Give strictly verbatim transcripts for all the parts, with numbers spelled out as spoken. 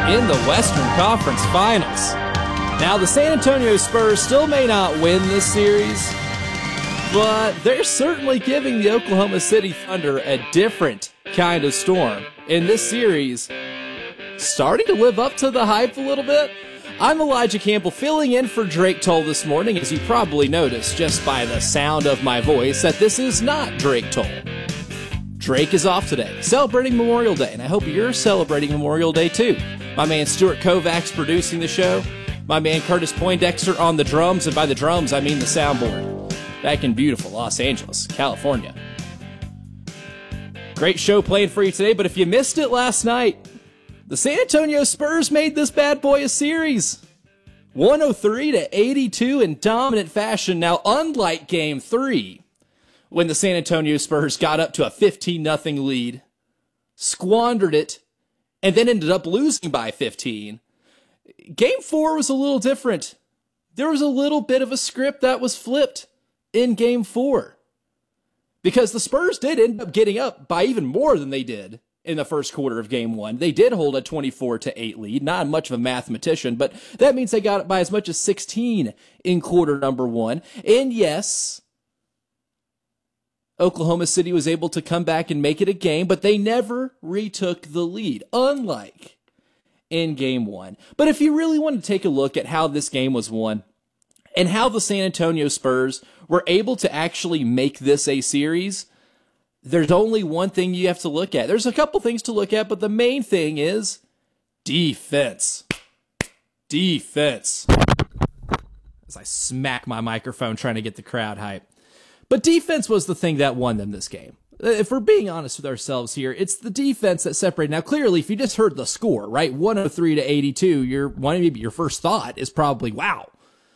in the Western Conference Finals. Now, the San Antonio Spurs still may not win this series, but they're certainly giving the Oklahoma City Thunder a different kind of storm in this series, starting to live up to the hype a little bit. I'm Elijah Campbell, filling in for Drake Toll this morning, as you probably noticed just by the sound of my voice that this is not Drake Toll. Drake is off today, celebrating Memorial Day, and I hope you're celebrating Memorial Day too. My man Stuart Kovacs producing the show, my man Curtis Poindexter on the drums, and by the drums I mean the soundboard, back in beautiful Los Angeles, California. Great show playing for you today, but if you missed it last night, the San Antonio Spurs made this bad boy a series. one oh three to eighty-two in dominant fashion. Now, unlike Game three, when the San Antonio Spurs got up to a fifteen nothing lead, squandered it, and then ended up losing by fifteen, Game four was a little different. There was a little bit of a script that was flipped in Game four, because the Spurs did end up getting up by even more than they did in the first quarter of Game one. They did hold a twenty-four to eight lead. Not much of a mathematician, but that means they got it by as much as sixteen in quarter number one. And yes, Oklahoma City was able to come back and make it a game, but they never retook the lead, unlike in Game one. But if you really want to take a look at how this game was won and how the San Antonio Spurs were able to actually make this a series, there's only one thing you have to look at. There's a couple things to look at, but the main thing is defense. Defense. As I smack my microphone trying to get the crowd hype. But defense was the thing that won them this game. If we're being honest with ourselves here, it's the defense that separated. Now, clearly, if you just heard the score, right, one oh three to eighty-two, your one maybe your first thought is probably, wow.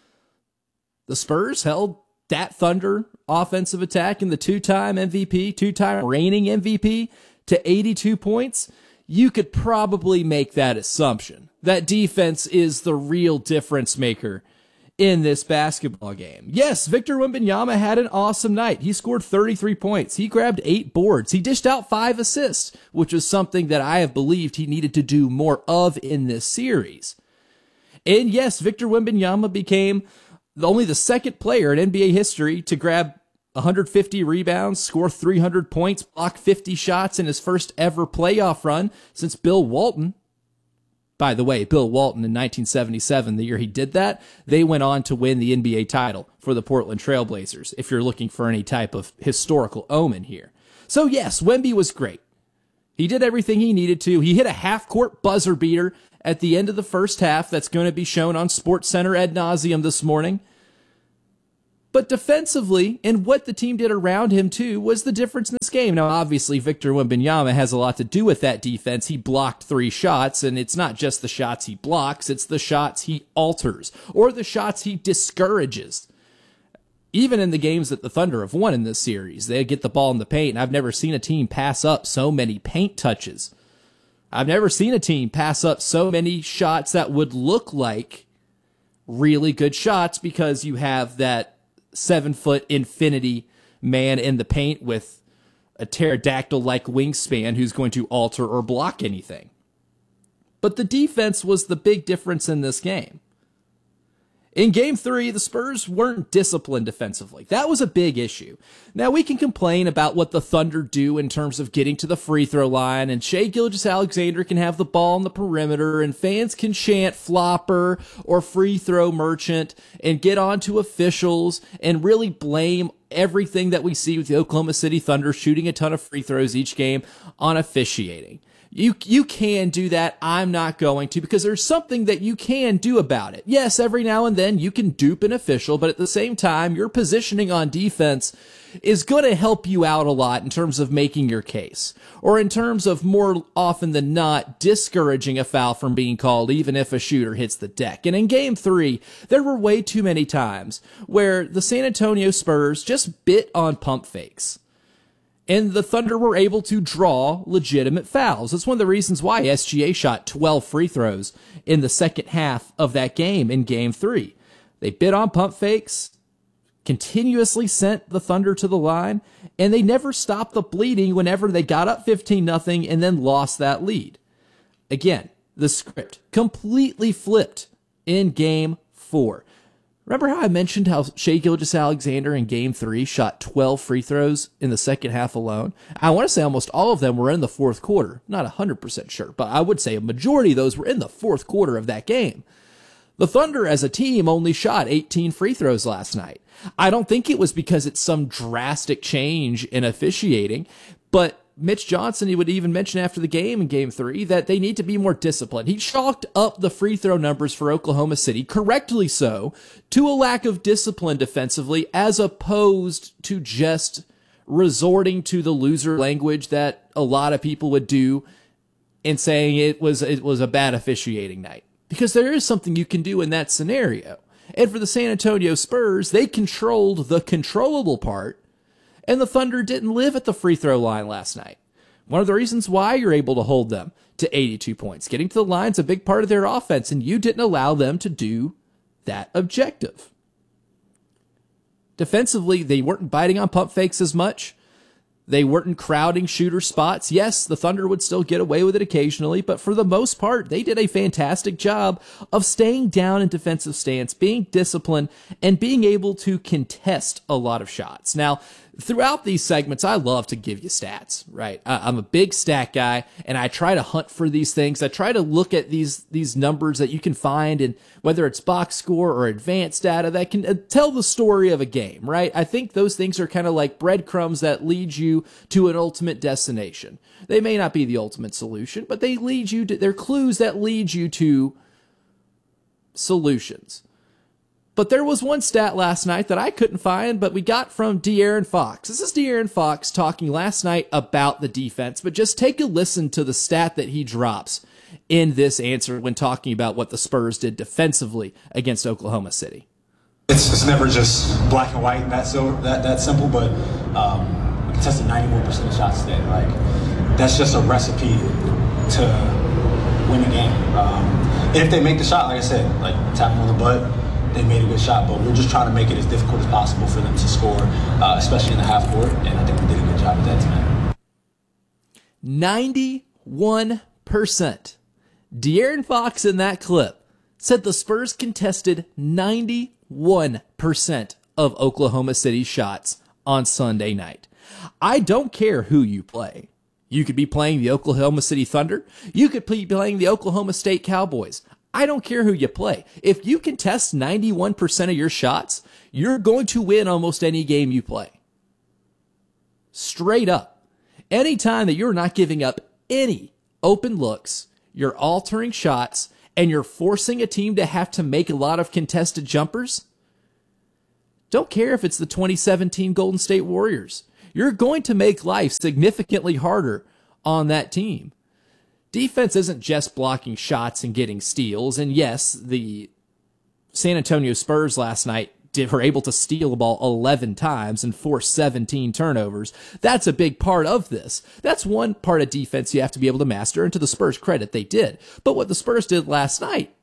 The Spurs held that Thunder offensive attack and the two-time M V P, two-time reigning M V P to eighty-two points. You could probably make that assumption. That defense is the real difference maker in this basketball game. Yes, Victor Wembanyama had an awesome night. He scored thirty-three points. He grabbed eight boards. He dished out five assists, which was something that I have believed he needed to do more of in this series. And yes, Victor Wembanyama became only the second player in N B A history to grab one hundred fifty rebounds, score three hundred points, block fifty shots in his first ever playoff run since Bill Walton. By the way, Bill Walton in nineteen seventy-seven, the year he did that, they went on to win the N B A title for the Portland Trail Blazers, if you're looking for any type of historical omen here. So yes, Wemby was great. He did everything he needed to. He hit a half-court buzzer beater at the end of the first half that's going to be shown on SportsCenter ad nauseum this morning. But defensively, and what the team did around him too, was the difference in this game. Now, obviously, Victor Wembanyama has a lot to do with that defense. He blocked three shots, and it's not just the shots he blocks, it's the shots he alters, or the shots he discourages. Even in the games that the Thunder have won in this series, they get the ball in the paint, and I've never seen a team pass up so many paint touches. I've never seen a team pass up so many shots that would look like really good shots, because you have that seven-foot infinity man in the paint with a pterodactyl-like wingspan who's going to alter or block anything. But the defense was the big difference in this game. In Game three, the Spurs weren't disciplined defensively. That was a big issue. Now, we can complain about what the Thunder do in terms of getting to the free throw line, and Shai Gilgeous-Alexander can have the ball on the perimeter, and fans can chant flopper or free throw merchant and get on to officials and really blame everything that we see with the Oklahoma City Thunder shooting a ton of free throws each game on officiating. You you can do that. I'm not going to, because there's something that you can do about it. Yes, every now and then you can dupe an official, but at the same time, your positioning on defense is going to help you out a lot in terms of making your case, or in terms of more often than not discouraging a foul from being called even if a shooter hits the deck. And in Game three, there were way too many times where the San Antonio Spurs just bit on pump fakes, and the Thunder were able to draw legitimate fouls. That's one of the reasons why S G A shot twelve free throws in the second half of that game in Game three. They bit on pump fakes, continuously sent the Thunder to the line, and they never stopped the bleeding whenever they got up fifteen nothing and then lost that lead. Again, the script, completely flipped in game four. Remember how I mentioned how Shai Gilgeous-Alexander in game three shot twelve free throws in the second half alone? I want to say almost all of them were in the fourth quarter. Not one hundred percent sure, but I would say a majority of those were in the fourth quarter of that game. The Thunder as a team only shot eighteen free throws last night. I don't think it was because it's some drastic change in officiating, but Mitch Johnson, he would even mention after the game in game three that they need to be more disciplined. He chalked up the free throw numbers for Oklahoma City, correctly so, to a lack of discipline defensively as opposed to just resorting to the loser language that a lot of people would do in saying it was it was a bad officiating night. Because there is something you can do in that scenario. And for the San Antonio Spurs, they controlled the controllable part, and the Thunder didn't live at the free throw line last night. One of the reasons why you're able to hold them to eighty-two points. Getting to the line's a big part of their offense, and you didn't allow them to do that objective. Defensively, they weren't biting on pump fakes as much. They weren't crowding shooter spots. Yes, the Thunder would still get away with it occasionally, but for the most part, they did a fantastic job of staying down in defensive stance, being disciplined, and being able to contest a lot of shots. Now, throughout these segments, I love to give you stats, right? I'm a big stat guy, and I try to hunt for these things. I try to look at these these numbers that you can find, and whether it's box score or advanced data that can tell the story of a game, right? I think those things are kind of like breadcrumbs that lead you to an ultimate destination. They may not be the ultimate solution, but they lead you to, they're clues that lead you to solutions. But there was one stat last night that I couldn't find, but we got from De'Aaron Fox. This is De'Aaron Fox talking last night about the defense, but just take a listen to the stat that he drops in this answer when talking about what the Spurs did defensively against Oklahoma City. It's, it's never just black and white and that, so, that, that simple, but um, we contested ninety-one percent of shots today. Like, that's just a recipe to win a game. Um, and if they make the shot, like I said, like tap them on the butt, they made a good shot, but we're just trying to make it as difficult as possible for them to score, uh, especially in the half court, and I think we did a good job of that tonight. ninety-one percent. De'Aaron Fox in that clip said the Spurs contested ninety-one percent of Oklahoma City's shots on Sunday night. I don't care who you play. You could be playing the Oklahoma City Thunder. You could be playing the Oklahoma State Cowboys. I don't care who you play. If you contest ninety-one percent of your shots, you're going to win almost any game you play. Straight up. Anytime that you're not giving up any open looks, you're altering shots, and you're forcing a team to have to make a lot of contested jumpers, don't care if it's the twenty seventeen Golden State Warriors. You're going to make life significantly harder on that team. Defense isn't just blocking shots and getting steals. And yes, the San Antonio Spurs last night did, were able to steal the ball eleven times and force seventeen turnovers. That's a big part of this. That's one part of defense you have to be able to master, and to the Spurs' credit, they did. But what the Spurs did last night,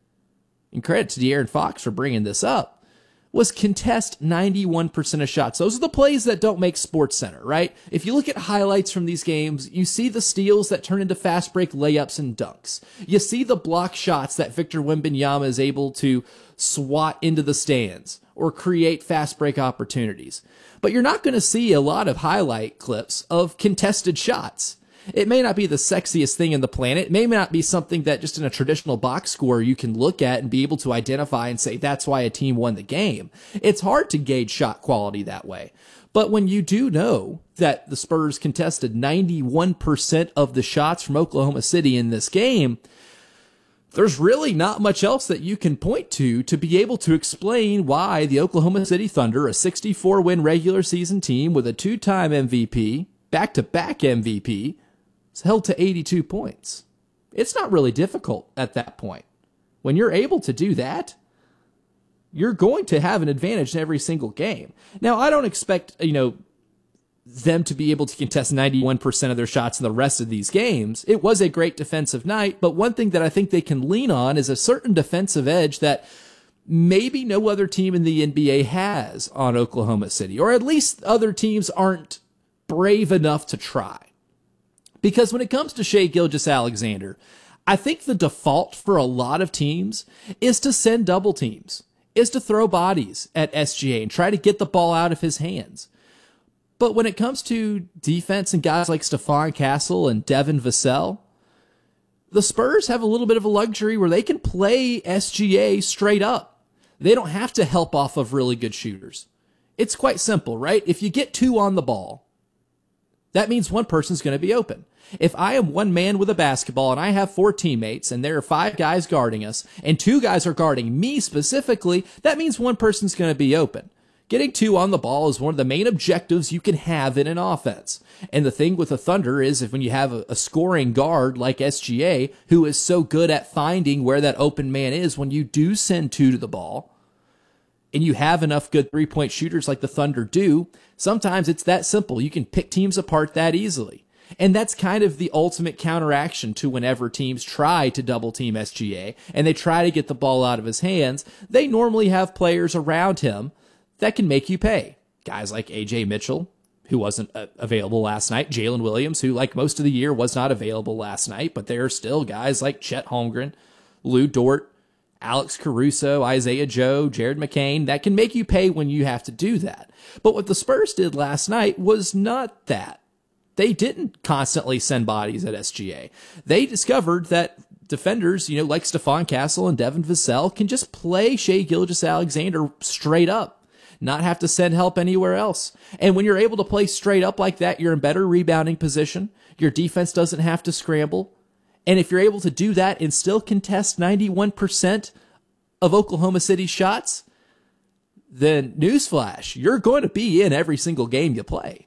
and credit to De'Aaron Fox for bringing this up, was contest ninety-one percent of shots. Those are the plays that don't make SportsCenter, right? If you look at highlights from these games, you see the steals that turn into fast break layups and dunks. You see the block shots that Victor Wembanyama is able to swat into the stands or create fast break opportunities. But you're not going to see a lot of highlight clips of contested shots. It may not be the sexiest thing in the planet. It may not be something that just in a traditional box score you can look at and be able to identify and say that's why a team won the game. It's hard to gauge shot quality that way. But when you do know that the Spurs contested ninety-one percent of the shots from Oklahoma City in this game, there's really not much else that you can point to to be able to explain why the Oklahoma City Thunder, a sixty-four win regular season team with a two-time M V P, back-to-back M V P, is held to eighty-two points. It's not really difficult at that point. When you're able to do that, you're going to have an advantage in every single game. Now, I don't expect, you know, them to be able to contest ninety-one percent of their shots in the rest of these games. It was a great defensive night, but one thing that I think they can lean on is a certain defensive edge that maybe no other team in the N B A has on Oklahoma City, or at least other teams aren't brave enough to try. Because when it comes to Shai Gilgeous-Alexander, I think the default for a lot of teams is to send double teams, is to throw bodies at S G A and try to get the ball out of his hands. But when it comes to defense and guys like Stephon Castle and Devin Vassell, the Spurs have a little bit of a luxury where they can play S G A straight up. They don't have to help off of really good shooters. It's quite simple, right? If you get two on the ball, that means one person's going to be open. If I am one man with a basketball and I have four teammates and there are five guys guarding us and two guys are guarding me specifically, that means one person's going to be open. Getting two on the ball is one of the main objectives you can have in an offense. And the thing with the Thunder is if when you have a, a scoring guard like S G A who is so good at finding where that open man is, when you do send two to the ball and you have enough good three-point shooters like the Thunder do, sometimes it's that simple. You can pick teams apart that easily. And that's kind of the ultimate counteraction to whenever teams try to double team S G A and they try to get the ball out of his hands, they normally have players around him that can make you pay. Guys like A J Mitchell, who wasn't uh, available last night, Jalen Williams, who like most of the year was not available last night, but there are still guys like Chet Holmgren, Lou Dort, Alex Caruso, Isaiah Joe, Jared McCain, that can make you pay when you have to do that. But what the Spurs did last night was not that. They didn't constantly send bodies at S G A. They discovered that defenders, you know, like Stephon Castle and Devin Vassell can just play Shai Gilgeous-Alexander straight up, not have to send help anywhere else. And when you're able to play straight up like that, you're in better rebounding position. Your defense doesn't have to scramble. And if you're able to do that and still contest ninety-one percent of Oklahoma City's shots, then newsflash, you're going to be in every single game you play.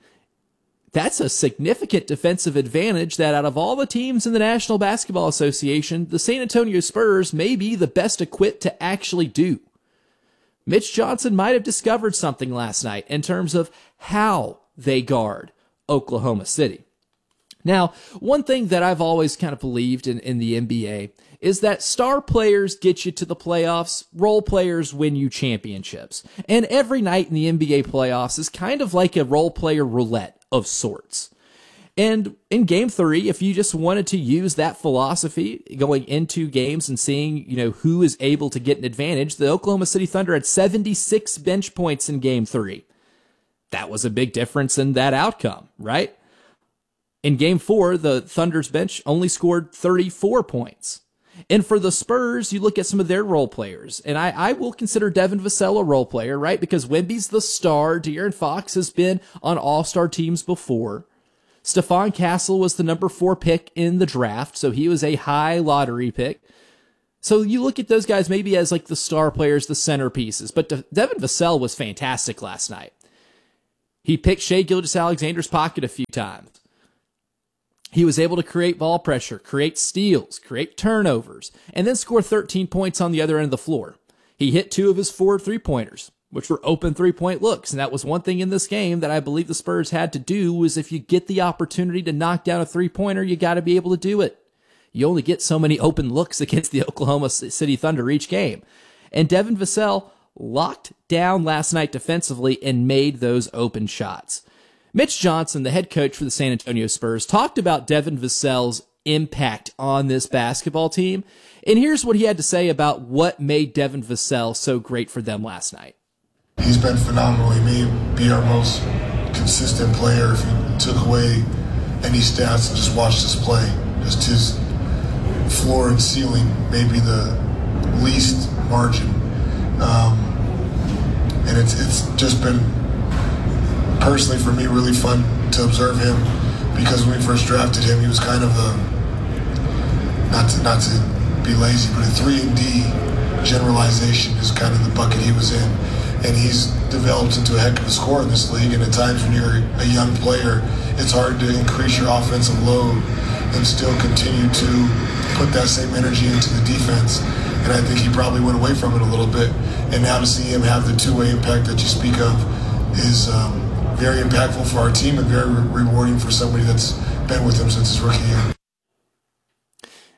That's a significant defensive advantage that out of all the teams in the National Basketball Association, the San Antonio Spurs may be the best equipped to actually do. Mitch Johnson might have discovered something last night in terms of how they guard Oklahoma City. Now, one thing that I've always kind of believed in, in the N B A is that star players get you to the playoffs, role players win you championships. And every night in the N B A playoffs is kind of like a role player roulette of sorts. And in game three, if you just wanted to use that philosophy going into games and seeing, you know, who is able to get an advantage, the Oklahoma City Thunder had seventy-six bench points in game three. That was a big difference in that outcome, right? In game four, the Thunder's bench only scored thirty-four points. And for the Spurs, you look at some of their role players, and I, I will consider Devin Vassell a role player, right? Because Wemby's the star. De'Aaron Fox has been on all-star teams before. Stephon Castle was the number four pick in the draft, so he was a high lottery pick. So you look at those guys maybe as like the star players, the centerpieces. But De- Devin Vassell was fantastic last night. He picked Shai Gilgeous-Alexander's pocket a few times. He was able to create ball pressure, create steals, create turnovers, and then score thirteen points on the other end of the floor. He hit two of his four three-pointers, which were open three-point looks. And that was one thing in this game that I believe the Spurs had to do was if you get the opportunity to knock down a three-pointer, you got to be able to do it. You only get so many open looks against the Oklahoma City Thunder each game. And Devin Vassell locked down last night defensively and made those open shots. Mitch Johnson, the head coach for the San Antonio Spurs, talked about Devin Vassell's impact on this basketball team. And here's what he had to say about what made Devin Vassell so great for them last night. He's been phenomenal. He may be our most consistent player if you took away any stats and just watched us play. Just his floor and ceiling may be the least margin. Um, and it's it's just been, personally for me, really fun to observe him because when we first drafted him, he was kind of a, not to, not to be lazy, but a three and D generalization is kind of the bucket he was in. And he's developed into a heck of a scorer in this league, and at times when you're a young player, it's hard to increase your offensive load and still continue to put that same energy into the defense. And I think he probably went away from it a little bit. And now to see him have the two-way impact that you speak of is um, very impactful for our team and very re- rewarding for somebody that's been with him since his rookie year.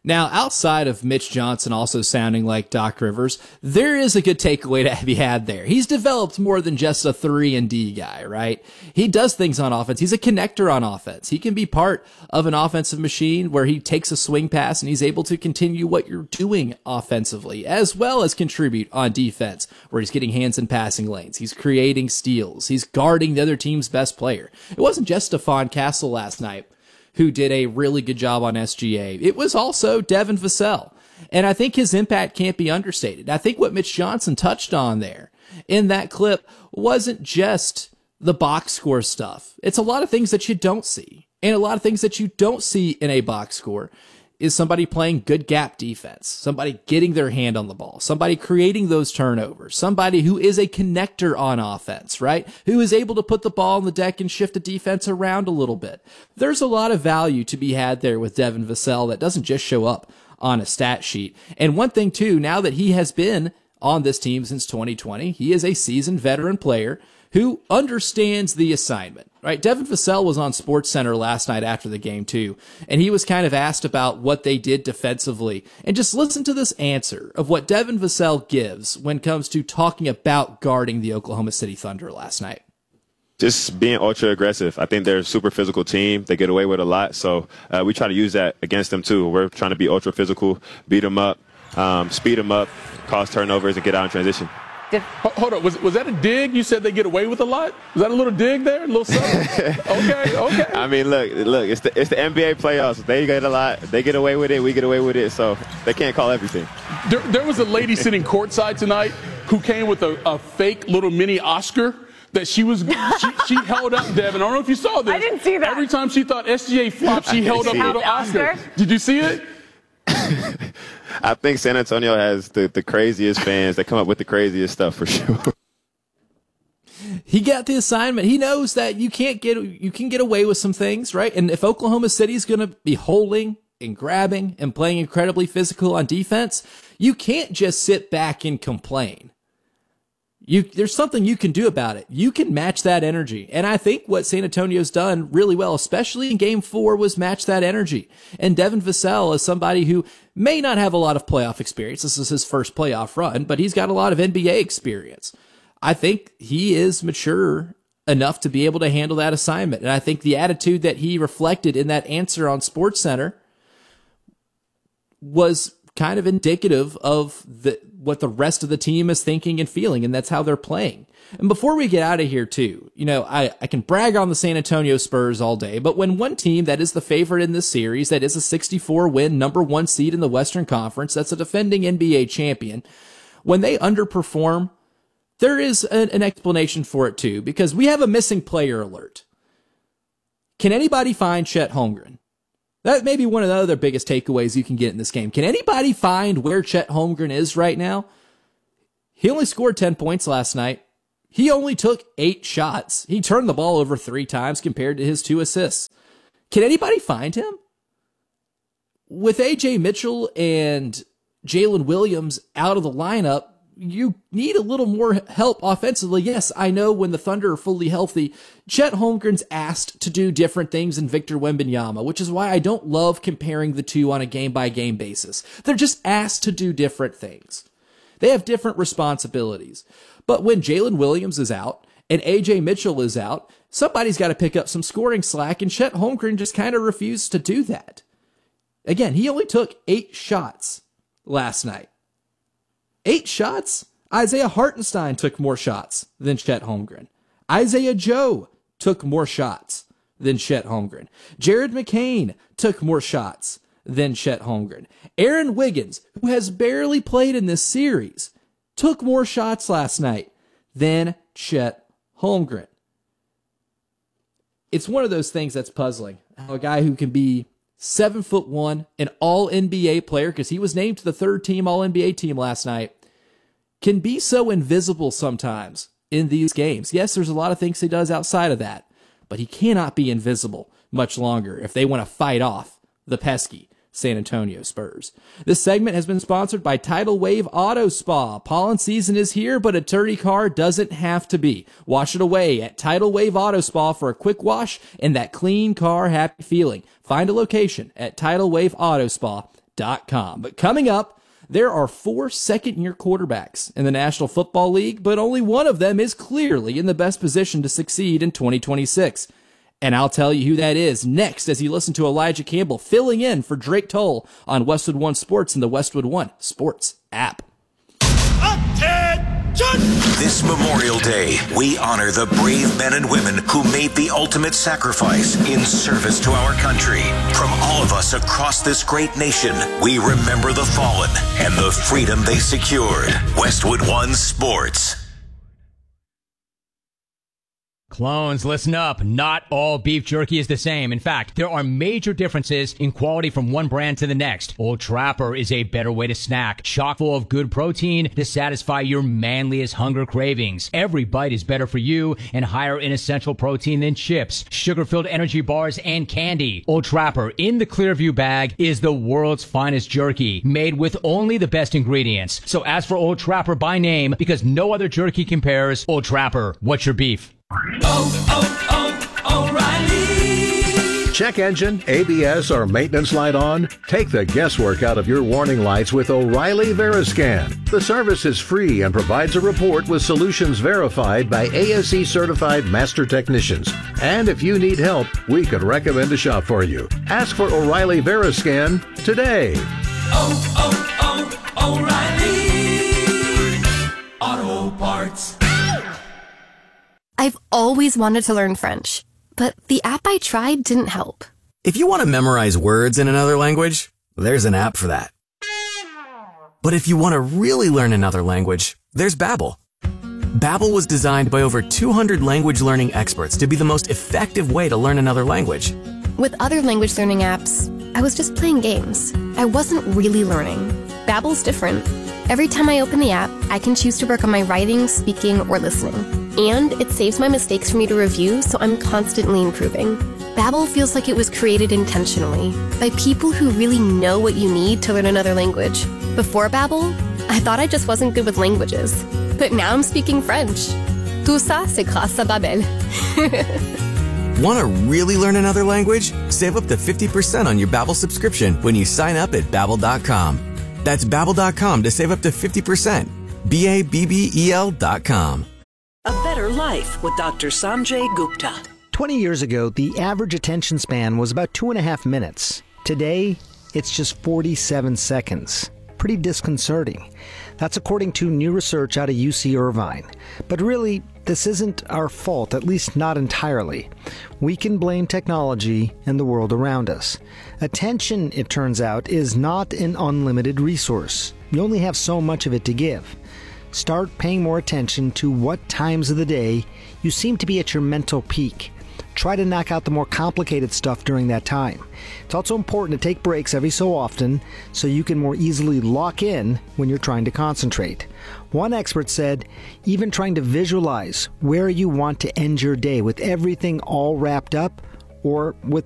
Now, outside of Mitch Johnson also sounding like Doc Rivers, there is a good takeaway to be had there. He's developed more than just a three and D guy, right? He does things on offense. He's a connector on offense. He can be part of an offensive machine where he takes a swing pass and he's able to continue what you're doing offensively, as well as contribute on defense, where he's getting hands in passing lanes. He's creating steals. He's guarding the other team's best player. It wasn't just Stephon Castle last night who did a really good job on S G A. It was also Devin Vassell. And I think his impact can't be understated. I think what Mitch Johnson touched on there in that clip wasn't just the box score stuff. It's a lot of things that you don't see. And a lot of things that you don't see in a box score is somebody playing good gap defense, somebody getting their hand on the ball, somebody creating those turnovers, somebody who is a connector on offense, right? Who is able to put the ball on the deck and shift the defense around a little bit. There's a lot of value to be had there with Devin Vassell that doesn't just show up on a stat sheet. And one thing too, now that he has been on this team since twenty twenty, he is a seasoned veteran player who understands the assignment, right? Devin Vassell was on SportsCenter last night after the game too, and he was kind of asked about what they did defensively. And just listen to this answer of what Devin Vassell gives when it comes to talking about guarding the Oklahoma City Thunder last night. Just being ultra aggressive. I think they're a super physical team. They get away with a lot, so uh, we try to use that against them too. We're trying to be ultra physical, beat them up, um, speed them up, cause turnovers, and get out in transition. Hold on, was was that a dig? You said they get away with a lot? Was that a little dig there? A little something? Okay, okay. I mean, look, look, it's the it's the N B A playoffs. They get a lot. They get away with it. We get away with it. So they can't call everything. There, there was a lady sitting courtside tonight who came with a, a fake little mini Oscar that she was she, she held up, Devin. I don't know if you saw this. I didn't see that. Every time she thought S G A flopped, she held up a little Oscar. Oscar. Did you see it? I think San Antonio has the, the craziest fans that come up with the craziest stuff for sure. He got the assignment. He knows that you can't get you can get away with some things, right? And if Oklahoma City is going to be holding and grabbing and playing incredibly physical on defense, you can't just sit back and complain. You, there's something you can do about it. You can match that energy. And I think what San Antonio's done really well, especially in game four, was match that energy. And Devin Vassell is somebody who may not have a lot of playoff experience. This is his first playoff run, but he's got a lot of N B A experience. I think he is mature enough to be able to handle that assignment. And I think the attitude that he reflected in that answer on SportsCenter was kind of indicative of the, what the rest of the team is thinking and feeling, and that's how they're playing. And before we get out of here too, you know, I, I can brag on the San Antonio Spurs all day, but when one team that is the favorite in this series, that is a sixty-four win, number one seed in the Western Conference, that's a defending N B A champion, when they underperform, there is an, an explanation for it too, because we have a missing player alert. Can anybody find Chet Holmgren? That may be one of the other biggest takeaways you can get in this game. Can anybody find where Chet Holmgren is right now? He only scored ten points last night. He only took eight shots. He turned the ball over three times compared to his two assists. Can anybody find him? With A J Mitchell and Jalen Williams out of the lineup, you need a little more help offensively. Yes, I know when the Thunder are fully healthy, Chet Holmgren's asked to do different things than Victor Wembanyama, which is why I don't love comparing the two on a game-by-game basis. They're just asked to do different things. They have different responsibilities. But when Jalen Williams is out and A J Mitchell is out, somebody's got to pick up some scoring slack, and Chet Holmgren just kind of refused to do that. Again, he only took eight shots last night. Eight shots? Isaiah Hartenstein took more shots than Chet Holmgren. Isaiah Joe took more shots than Chet Holmgren. Jared McCain took more shots than Chet Holmgren. Aaron Wiggins, who has barely played in this series, took more shots last night than Chet Holmgren. It's one of those things that's puzzling. How a guy who can be Seven foot one, an all N B A player, because he was named to the third team all N B A team last night, can be so invisible sometimes in these games. Yes, there's a lot of things he does outside of that, but he cannot be invisible much longer if they want to fight off the pesky San Antonio Spurs. This segment has been sponsored by Tidal Wave Auto Spa. Pollen season is here, but a dirty car doesn't have to be. Wash it away at Tidal Wave Auto Spa for a quick wash and that clean car happy feeling. Find a location at tidal wave auto spa dot com. But coming up, there are four second-year quarterbacks in the National Football League, but only one of them is clearly in the best position to succeed in twenty twenty-six. And I'll tell you who that is next as you listen to Elijah Campbell filling in for Drake Toll on Westwood One Sports and the Westwood One Sports app. This Memorial Day, we honor the brave men and women who made the ultimate sacrifice in service to our country. From all of us across this great nation, we remember the fallen and the freedom they secured. Westwood One Sports. Clones, listen up. Not all beef jerky is the same. In fact, there are major differences in quality from one brand to the next. Old Trapper is a better way to snack, chock full of good protein to satisfy your manliest hunger cravings. Every bite is better for you and higher in essential protein than chips, sugar-filled energy bars, and candy. Old Trapper in the Clearview bag is the world's finest jerky, made with only the best ingredients. So ask for Old Trapper by name because no other jerky compares. Old Trapper, what's your beef? Oh, oh, oh, O'Reilly. Check engine, A B S, or maintenance light on? Take the guesswork out of your warning lights with O'Reilly Veriscan. The service is free and provides a report with solutions verified by A S E certified master technicians. And if you need help, we could recommend a shop for you. Ask for O'Reilly Veriscan today. Oh, oh, oh, O'Reilly Auto Parts. I've always wanted to learn French, but the app I tried didn't help. If you want to memorize words in another language, there's an app for that. But if you want to really learn another language, there's Babbel. Babbel was designed by over two hundred language learning experts to be the most effective way to learn another language. With other language learning apps, I was just playing games. I wasn't really learning. Babbel's different. Every time I open the app, I can choose to work on my writing, speaking, or listening. And it saves my mistakes for me to review, so I'm constantly improving. Babbel feels like it was created intentionally by people who really know what you need to learn another language. Before Babbel, I thought I just wasn't good with languages. But now I'm speaking French. Tout ça, c'est grâce à Babbel. Want to really learn another language? Save up to fifty percent on your Babbel subscription when you sign up at Babbel dot com. That's Babbel dot com to save up to fifty percent. B A B B E L dot com. A Better Life with Doctor Sanjay Gupta. twenty years ago, the average attention span was about two and a half minutes. Today, it's just forty-seven seconds. Pretty disconcerting. That's according to new research out of U C Irvine. But really, this isn't our fault, at least not entirely. We can blame technology and the world around us. Attention, it turns out, is not an unlimited resource. You only have so much of it to give. Start paying more attention to what times of the day you seem to be at your mental peak. Try to knock out the more complicated stuff during that time. It's also important to take breaks every so often so you can more easily lock in when you're trying to concentrate. One expert said, even trying to visualize where you want to end your day with everything all wrapped up or with